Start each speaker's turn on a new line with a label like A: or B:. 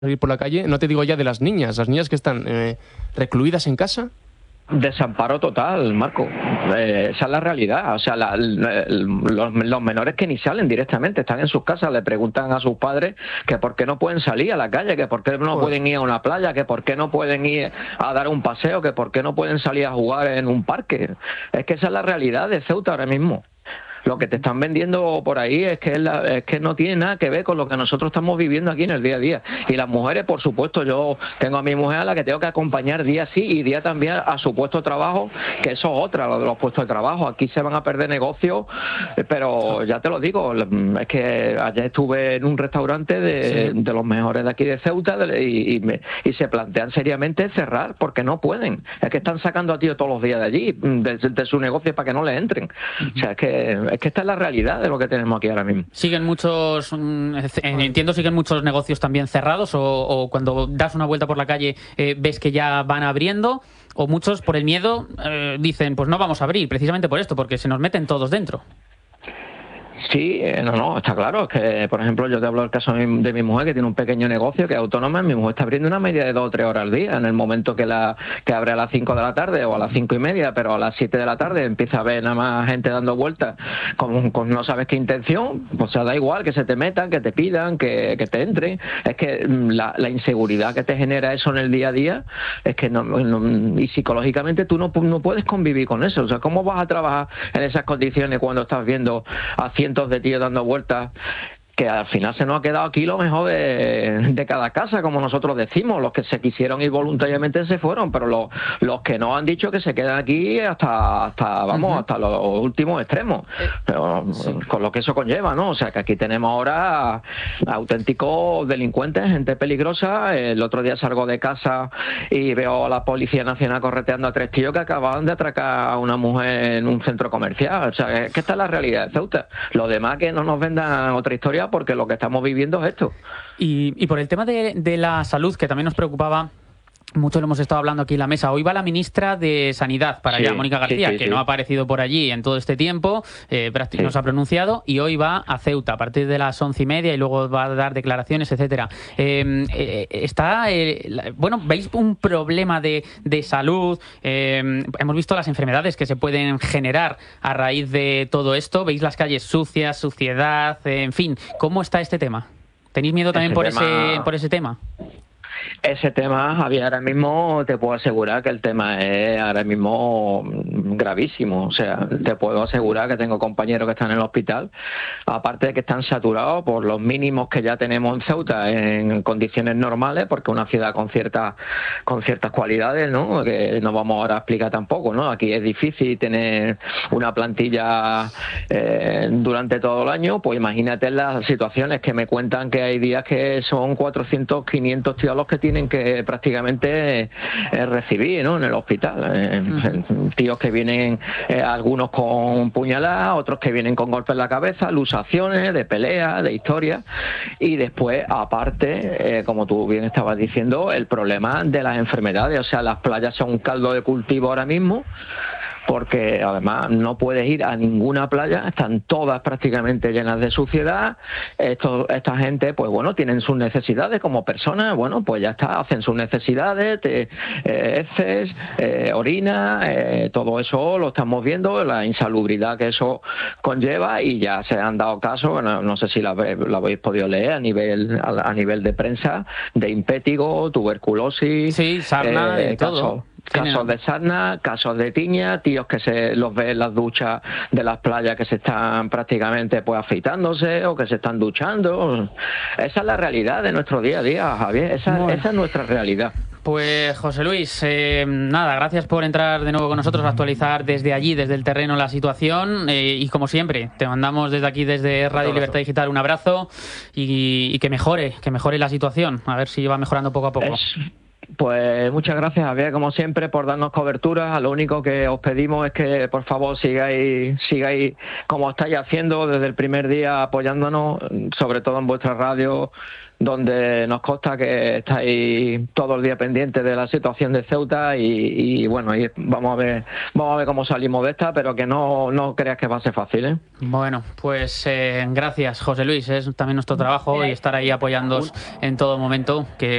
A: salir por la calle, no te digo ya de las niñas que están recluidas en casa.
B: Desamparo total, Marco. Esa es la realidad. O sea, los menores que ni salen directamente, están en sus casas, le preguntan a sus padres que por qué no pueden salir a la calle, que por qué no pueden ir a una playa, que por qué no pueden ir a dar un paseo, que por qué no pueden salir a jugar en un parque. Es que esa es la realidad de Ceuta ahora mismo. Lo que te están vendiendo por ahí es que no tiene nada que ver con lo que nosotros estamos viviendo aquí en el día a día. Y las mujeres, por supuesto, yo tengo a mi mujer a la que tengo que acompañar día sí y día también a su puesto de trabajo, que eso es otra, lo de los puestos de trabajo. Aquí se van a perder negocios, pero ya te lo digo, es que ayer estuve en un restaurante de los mejores de aquí de Ceuta y se plantean seriamente cerrar porque no pueden. Es que están sacando a tíos todos los días de allí, de su negocio para que no les entren. O sea, es que esta es la realidad de lo que tenemos aquí ahora mismo.
C: Siguen muchos, entiendo, siguen muchos negocios también cerrados o cuando das una vuelta por la calle ves que ya van abriendo, o muchos por el miedo dicen, pues no vamos a abrir, precisamente por esto, porque se nos meten todos dentro.
B: Sí, no, está claro. Es que, por ejemplo, yo te hablo del caso de mi mujer, que tiene un pequeño negocio, que es autónoma. Mi mujer está abriendo una media de 2 o 3 horas al día. En el momento que abre a las 5 de la tarde o a las 5 y media, pero a las 7 de la tarde empieza a ver nada más gente dando vueltas con no sabes qué intención, pues da igual que se te metan, que te pidan, que te entren. Es que la inseguridad que te genera eso en el día a día, es que y psicológicamente tú no puedes convivir con eso. O sea, ¿cómo vas a trabajar en esas condiciones cuando estás viendo a cientos de tíos dando vueltas? Que al final se nos ha quedado aquí lo mejor de cada casa, como nosotros decimos. Los que se quisieron ir voluntariamente se fueron, pero los que no han dicho que se quedan aquí hasta los últimos extremos, pero, con lo que eso conlleva, ¿no? O sea, que aquí tenemos ahora auténticos delincuentes, gente peligrosa. El otro día salgo de casa y veo a la Policía Nacional correteando a 3 tíos que acababan de atracar a una mujer en un centro comercial. O sea, es que esta es la realidad de Ceuta. Lo demás, que no nos vendan otra historia, porque lo que estamos viviendo es esto.
C: Y por el tema de la salud, que también nos preocupaba, mucho lo hemos estado hablando aquí en la mesa. Hoy va la ministra de Sanidad para allá, Mónica García, que no ha aparecido por allí en todo este tiempo, no se ha pronunciado, y hoy va a Ceuta a partir de las 11:30 y luego va a dar declaraciones, etcétera. ¿Veis un problema de salud? Hemos visto las enfermedades que se pueden generar a raíz de todo esto. ¿Veis las calles sucias, suciedad? En fin, ¿cómo está este tema? ¿Tenéis miedo también por ese tema?
B: Ese tema, Javier, ahora mismo te puedo asegurar que el tema es ahora mismo gravísimo. O sea, te puedo asegurar que tengo compañeros que están en el hospital, aparte de que están saturados por los mínimos que ya tenemos en Ceuta en condiciones normales, porque es una ciudad con ciertas cualidades, ¿no? Que no vamos ahora a explicar tampoco, ¿no? Aquí es difícil tener una plantilla durante todo el año. Pues imagínate las situaciones que me cuentan, que hay días que son 400, 500 tíos los que tienen que prácticamente recibir, ¿no? En el hospital. Tíos que vienen, algunos con puñaladas, otros que vienen con golpes en la cabeza, luxaciones, de peleas, de historias. Y después, aparte, como tú bien estabas diciendo, el problema de las enfermedades. O sea, las playas son un caldo de cultivo ahora mismo, porque además no puedes ir a ninguna playa, están todas prácticamente llenas de suciedad. Esta gente, pues bueno, tienen sus necesidades como personas, bueno, pues ya está, hacen sus necesidades, heces, orina, todo eso lo estamos viendo, la insalubridad que eso conlleva, y ya se han dado casos, bueno, no sé si la habéis podido leer a nivel de prensa, de impétigo, tuberculosis,
C: sarna, de todo.
B: Casos de sarna, casos de tiña, tíos que se los ve en las duchas de las playas que se están prácticamente pues afeitándose o que se están duchando. Esa es la realidad de nuestro día a día, Javier. Esa es nuestra realidad.
C: Pues José Luis, gracias por entrar de nuevo con nosotros a actualizar desde allí, desde el terreno, la situación, y como siempre, te mandamos desde aquí, desde Radio Libertad Digital, un abrazo y que mejore la situación, a ver si va mejorando poco a poco.
B: Pues muchas gracias, Javier, como siempre, por darnos cobertura. Lo único que os pedimos es que, por favor, sigáis como estáis haciendo desde el primer día, apoyándonos, sobre todo en vuestra radio, donde nos consta que estáis todo el día pendientes de la situación de Ceuta y bueno, vamos a ver cómo salimos de esta, pero que no creas que va a ser fácil, ¿eh?
C: Bueno, pues gracias, José Luis. Es también nuestro trabajo y estar ahí apoyándoos en todo momento. Que